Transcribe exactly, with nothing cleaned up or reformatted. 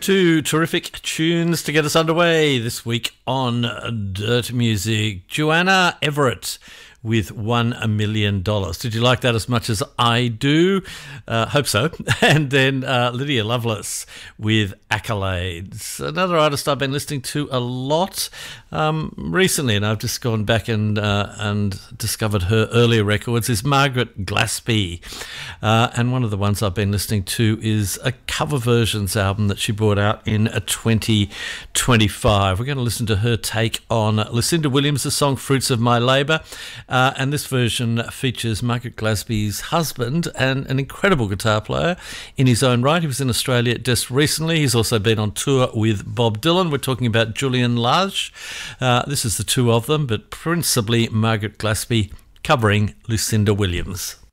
Two terrific tunes to get us underway this week on Dirt Music. Joanna Everett with One A Million Dollars. Did you like that as much as I do? Uh, hope so. And then uh, Lydia Lovelace with Accolades. Another artist I've been listening to a lot um, recently, and I've just gone back and uh, and discovered her earlier records, is Margaret Glaspie. Uh, and one of the ones I've been listening to is a cover versions album that she brought out in twenty twenty-five. We're going to listen to her take on Lucinda Williams' song Fruits of My Labour. Uh, and this version features Margaret Glaspie's husband, and an incredible guitar player in his own right. He was in Australia just recently. He's also been on tour with Bob Dylan. We're talking about Julian Lage. Uh, this is the two of them, but principally Margaret Glaspie covering Lucinda Williams.